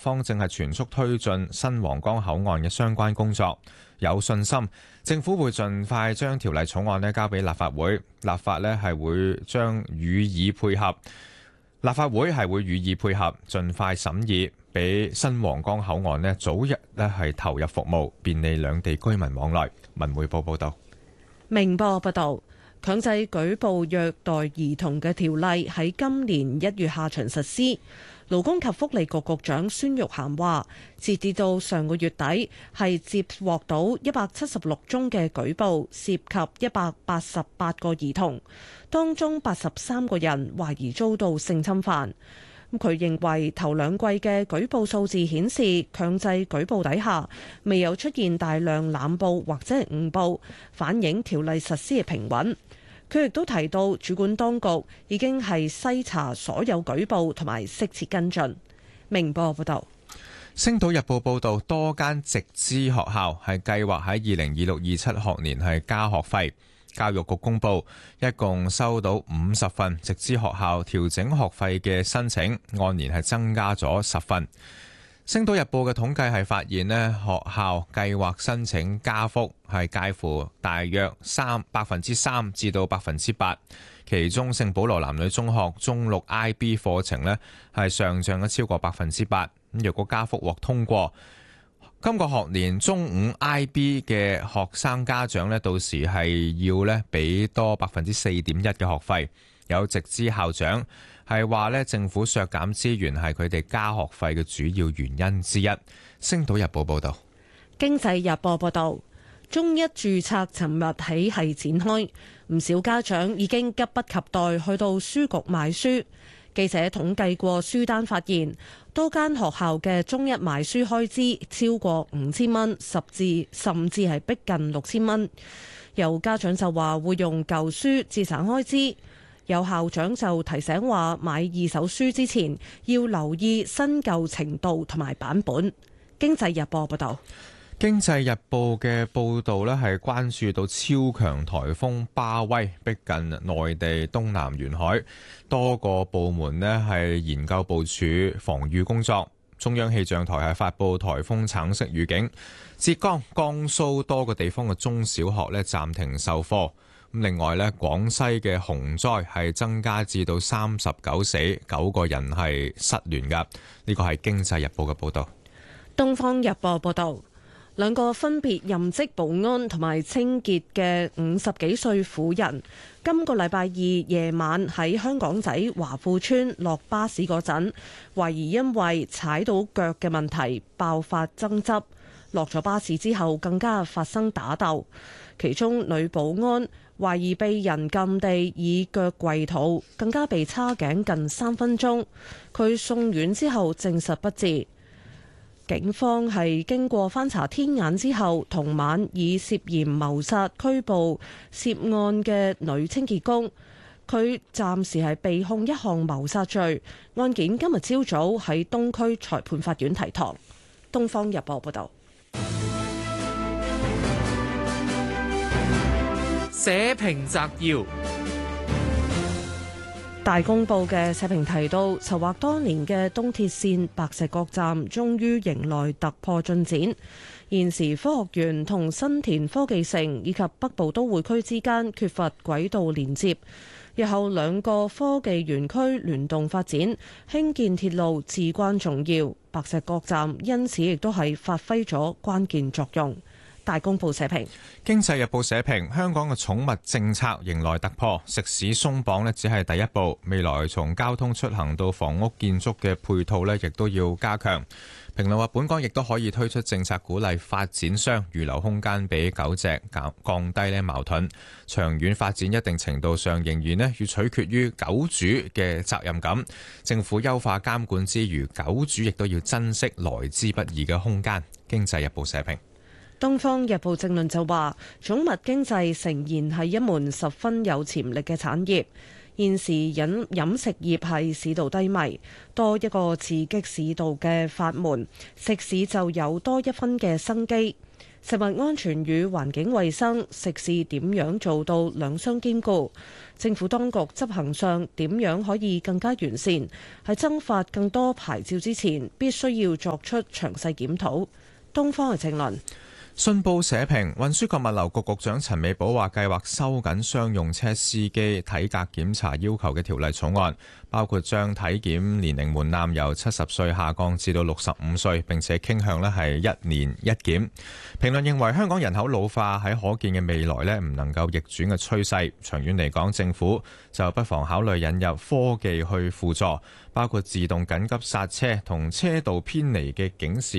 方正係全速推進新皇崗口岸嘅相關工作，有信心政府會盡快將條例草案交俾立法會，立法係會將予以配合，立法會係會予以配合，盡快審議，俾新皇崗口岸早日係投入服務，便利兩地居民往來。文匯報報道。 明報報道，強制舉報虐待兒童嘅條例喺今年1月下旬實施。勞工及福利局局長孫玉菡話，截至到上個月底，係接獲到176宗嘅舉報，涉及188個兒童，當中83個人懷疑遭到性侵犯。佢認為頭2季嘅舉報數字顯示，強制舉報底下未有出現大量濫報或者係誤報，反映條例實施嘅平穩。佢亦都提到，主管當局已經係篩查所有舉報同埋適切跟進。明報報道。 星島日報報道，多間直資學校係計劃喺2026-27學年係加學費。教育局公布，一共收到50份直資學校調整學費嘅申請，按年係增加咗10份。星島日報嘅統計係發現學校計劃申請加幅係介乎大約3%至到8%，其中聖保羅男女中學中六 IB 課程係上漲咗超過8%。若果加幅獲通過，今個學年中五 IB 嘅學生家長到時係要俾多4.1%嘅學費。有直資校長係話政府削減資源係佢哋加學費嘅主要原因之一。星島日報報道。 經濟日報報道，中一註冊尋日起係展開，唔少家長已經急不及待去到書局買書。記者統計過書單，發現多間學校嘅中一買書開支超過5000蚊，甚至係逼近6000蚊。有家長就話會用舊書節省開支，有校長就提醒話買二手書之前要留意新舊程度同埋版本。經濟日報報道。 經濟日報嘅報導係關注到超強颱風巴威逼近內地東南沿海，多個部門係研究部署防禦工作。中央氣象台係發布颱風橙色預警，浙江、江蘇多個地方嘅中小學暫停授課。另外廣西嘅洪災係增加至到39死，9個人係失聯㗎。呢個係經濟日報嘅報導。 東方日報報導。兩個分別任職保安同埋清潔嘅50幾歲婦人，今個禮拜二夜晚喺香港仔華富村落巴士嗰陣，懷疑因為踩到腳嘅問題爆發爭執，落咗巴士之後更加發生打鬥，其中女保安懷疑被人撳地以腳跪肚，更加被叉頸近3分鐘，佢送院之後證實不治。警方係經過翻查天眼之後，同晚以涉嫌謀殺拘捕涉案嘅女清潔工，佢暫時係被控一項謀殺罪。案件今日朝早喺東區裁判法院提堂。東方日報報道。 社評摘要。 大公報嘅社評提到，籌劃多年嘅東鐵線白石角站終於迎來突破進展。現時科學園同新田科技城以及北部都會區之間缺乏軌道連接，日後兩個科技園區聯動發展，興建鐵路至關重要。白石角站因此亦都係發揮咗關鍵作用。大公報社評。 經濟日報社評，香港嘅寵物政策迎來突破，食肆鬆綁只係第一步，未來從交通出行到房屋建築嘅配套亦都要加強。評論話，本港亦都可以推出政策鼓勵發展商預留空間俾狗隻，降低矛盾。長遠發展一定程度上仍然要取決於狗主嘅責任感。政府優化監管之餘，狗主亦都要珍惜來之不易嘅空間。經濟日報社評。 東方日報正論就話，寵物經濟誠然係一門十分有潛力嘅產業。現時飲食業係市道低迷，多一個刺激市道嘅法門，食肆就有多一分嘅生機。 食物安全與環境衛生，食肆點樣做到兩相兼顧？政府當局執行上點樣可以更加完善？喺增發更多牌照之前，必須要作出詳細檢討。東方嘅正論。 信報社評，運輸及物流局局長陳美寶話計劃收緊商用車司機體格檢查要求嘅條例草案，包括將體檢年齡門檻由70歲下降至到65歲，並且傾向係1年1檢。評論認為香港人口老化喺可見嘅未來唔能夠逆轉嘅趨勢，長遠嚟講，政府就不妨考慮引入科技去輔助，包括自動緊急剎車同車道偏離嘅警示